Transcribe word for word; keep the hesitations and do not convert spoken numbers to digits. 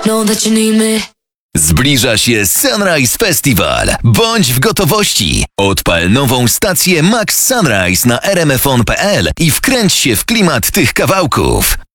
Know that you need me. Zbliża się Sunrise Festival. Bądź w gotowości. Odpal nową stację Max Sunrise na r m f on kropka p l i wkręć się w klimat tych kawałków.